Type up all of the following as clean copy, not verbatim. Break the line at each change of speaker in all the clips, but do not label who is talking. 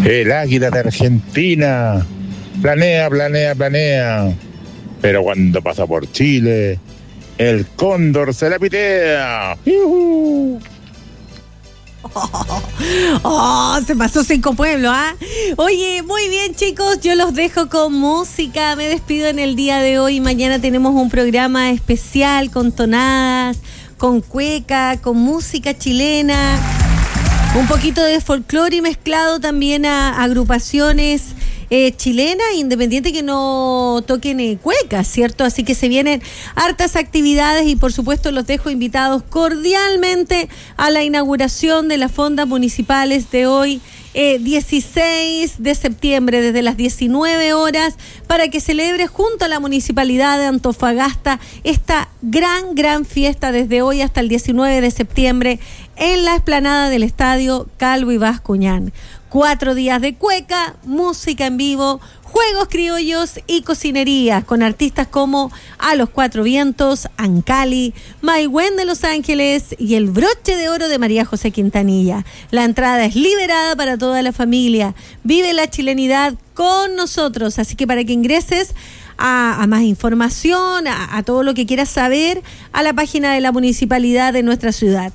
El águila de Argentina planea, planea, planea. Pero cuando pasa por Chile, el cóndor se la pitea. ¡Yuhu!
Se pasó 5 pueblos, ¿ah? Oye, muy bien, chicos, yo los dejo con música. Me despido en el día de hoy. Mañana tenemos un programa especial con tonadas, con cueca, con música chilena, un poquito de folclore y mezclado también a agrupaciones chilenas independientes que no toquen cueca, ¿cierto? Así que se vienen hartas actividades y por supuesto los dejo invitados cordialmente a la inauguración de las fondas municipales de hoy, 16 de septiembre, desde las 19 horas, para que celebre junto a la Municipalidad de Antofagasta esta gran fiesta desde hoy hasta el 19 de septiembre en la explanada del Estadio Calvo y Bascuñán. 4 días de cueca, música en vivo, juegos criollos y cocinerías con artistas como A los Cuatro Vientos, Ancali, Maigüen de Los Ángeles y el Broche de Oro de María José Quintanilla. La entrada es liberada para toda la familia. Vive la chilenidad con nosotros, así que para que ingreses a más información, a todo lo que quieras saber, a la página de la municipalidad de nuestra ciudad,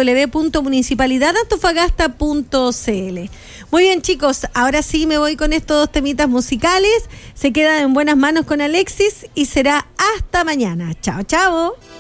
www.municipalidadantofagasta.cl. Muy bien, chicos, ahora sí me voy con estos 2 temitas musicales. Se quedan en buenas manos con Alexis y será hasta mañana. Chao, chao.